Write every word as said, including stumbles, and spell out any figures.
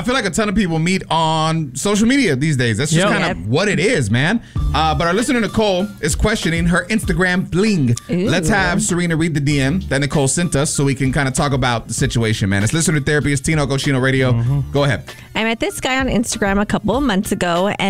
feel like a ton of people meet on social media these days. That's just Yep. kind of what it is, man. Uh, but our listener, Nicole, is questioning her Instagram bling. Ooh. Let's have Serena read the D M that Nicole sent us so we can kind of talk about the situation, man. It's Listener Therapy. It's Tino Cochino Radio. Mm-hmm. Go ahead. I met this guy on Instagram a couple of months ago, and